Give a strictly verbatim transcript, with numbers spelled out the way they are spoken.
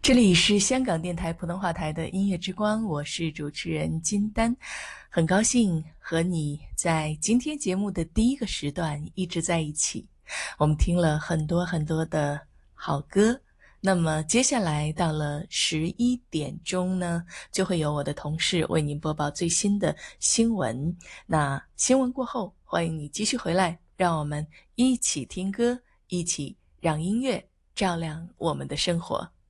这里是香港电台普通话台的音乐之光，我是主持人金丹，很高兴和你在今天节目的第一个时段一直在一起。我们听了很多很多的好歌，那么接下来到了十一点钟呢，就会有我的同事为您播报最新的新闻。那新闻过后，欢迎你继续回来，让我们一起听歌，一起让音乐照亮我们的生活。